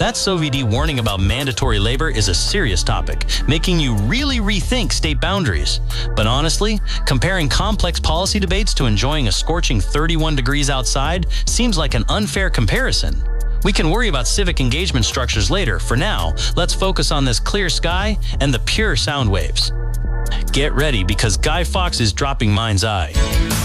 That SOVD warning about mandatory labor is a serious topic, making you really rethink state boundaries. But honestly, comparing complex policy debates to enjoying a scorching 31 degrees outside seems like an unfair comparison. We can worry about civic engagement structures later. For now, let's focus on this clear sky and the pure sound waves. Get ready, because Guy Fawkes is dropping Mind's Eye.